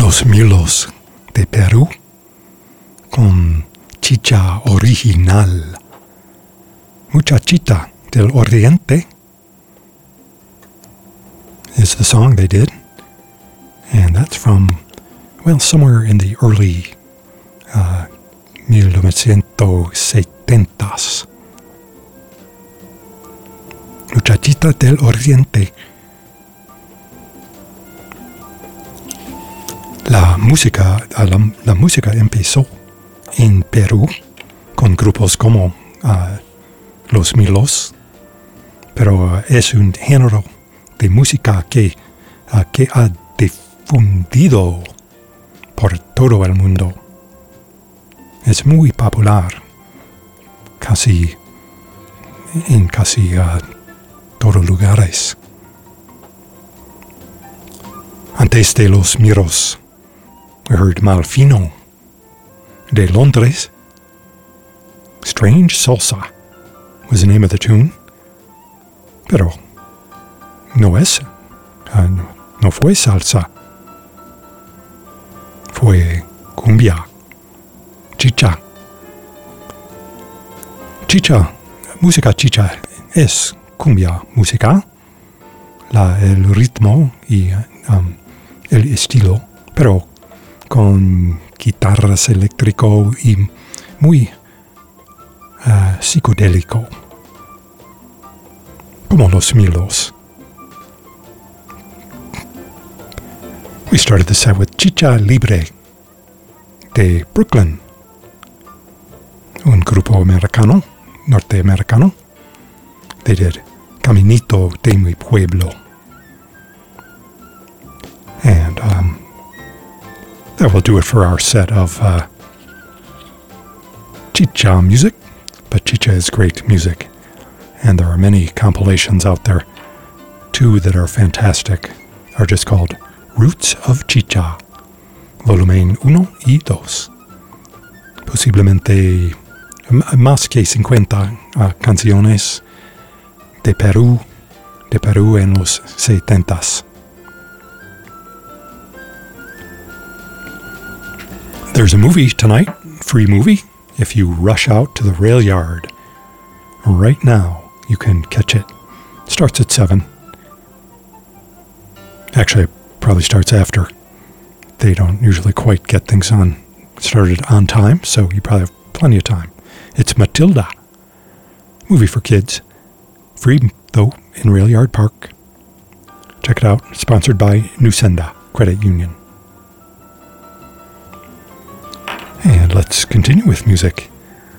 Los Milos de Perú con chicha original. Muchachita del Oriente is the song they did. And that's from, well, somewhere in the early 1970s. Muchachita del Oriente. La música empezó en Perú con grupos como Los Milos, pero es un género de música que ha difundido por todo el mundo. Es muy popular en casi todos lugares. Antes de Los Milos, we heard Malfino de Londres. Strange Salsa was the name of the tune. Pero no fue salsa. Fue cumbia. Chicha. Música chicha es cumbia musical. El ritmo y el estilo, pero con guitarras eléctrico y muy psicodélico, como Los Milos. We started the set with Chicha Libre de Brooklyn, un grupo norteamericano. They did Caminito de mi Pueblo. And that will do it for our set of chicha music. But chicha is great music. And there are many compilations out there. Two that are fantastic are just called Roots of Chicha, volumen 1 y 2. Posiblemente más que 50 canciones de Perú en los 70s. There's a movie tonight, free movie. If you rush out to the rail yard right now, you can catch it. Starts at 7. Actually, it probably starts after. They don't usually quite get things started on time, so you probably have plenty of time. It's Matilda. Movie for kids. Free, though, in Rail Yard Park. Check it out. Sponsored by Nusenda Credit Union. And let's continue with music.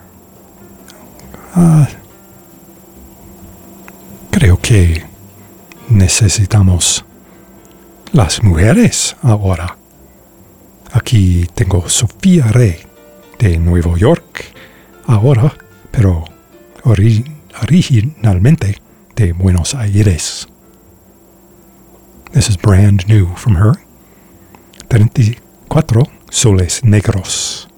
Creo que necesitamos las mujeres ahora. Aquí tengo Sofía Rey de Nueva York ahora, pero originalmente de Buenos Aires. This is brand new from her. 34 Soles Negros.